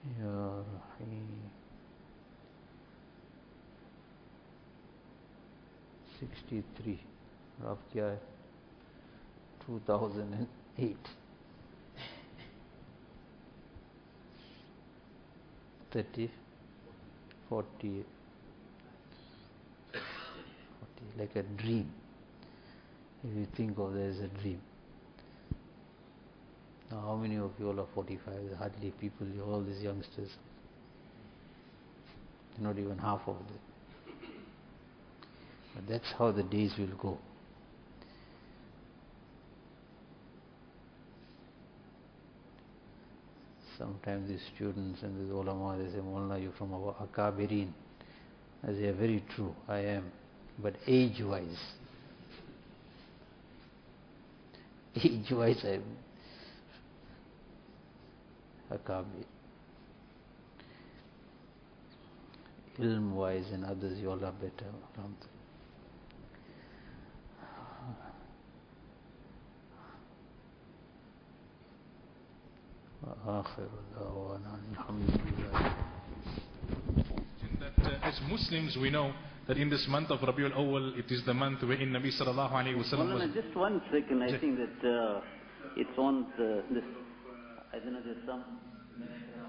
Ya Rahim. 63. अब क्या है? 2008. 30, 40, 40, like a dream. If you think of it as a dream. Now, how many of you all are 45? Hardly people, all these youngsters. Not even half of them. But that's how the days will go. Sometimes these students and these ulama, they say, Maulana, you're from our Akabirin. I say, very true, I am. But age-wise, I'm Akabir. Ilm-wise and others, you all are better. That as Muslims we know that in this month of Rabiul Awwal, it is the month wherein Nabi sallallahu alayhi wa sallam was... Just 1 second, I think that it's on this, I don't know, there's some...